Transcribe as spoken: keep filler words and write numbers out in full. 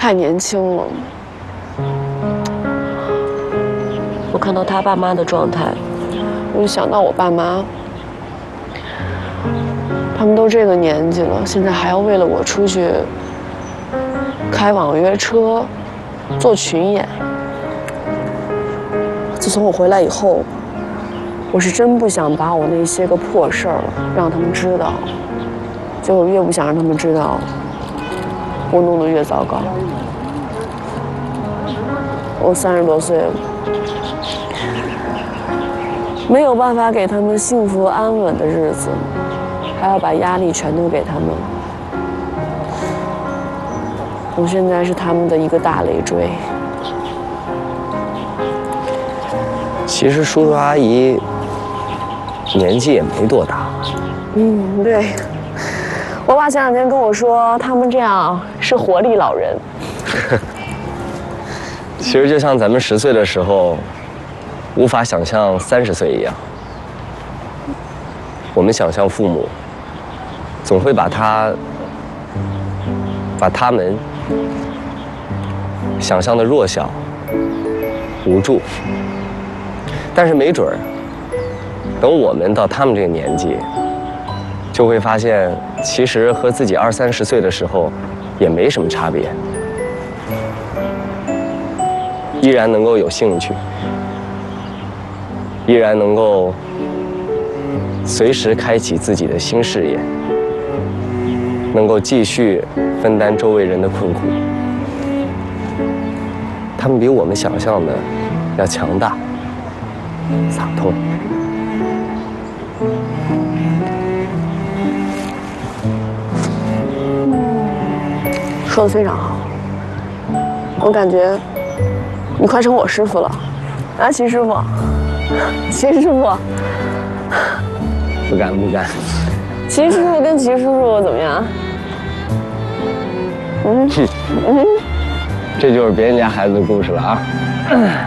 太年轻了。 我看到他爸妈的状态， 我就想到我爸妈，他们都这个年纪了，现在还要为了我出去开网约车、做群演。自从我回来以后，我是真不想把我那些个破事儿让他们知道，就我越不想让他们知道，我弄得越糟糕。我三十多岁了。没有办法给他们幸福安稳的日子，还要把压力全都给他们。我现在是他们的一个大累赘。 其实叔叔阿姨年纪也没多大。 嗯，对。我爸前两天跟我说，他们这样是活力老人。 其实就像咱们十岁的时候。无法想象三十岁一样，我们想象父母，总会把他、把他们想象的弱小、无助。但是没准儿，等我们到他们这个年纪，就会发现，其实和自己二三十岁的时候也没什么差别，依然能够有兴趣。依然能够随时开启自己的新事业，能够继续分担周围人的困苦。他们比我们想象的要强大、洒脱。 说得非常好，我感觉你快成我师傅了，啊，齐师傅。齐师傅， 不敢不敢。 齐师傅跟齐叔叔怎么样？嗯嗯， 这就是别人家孩子的故事了啊。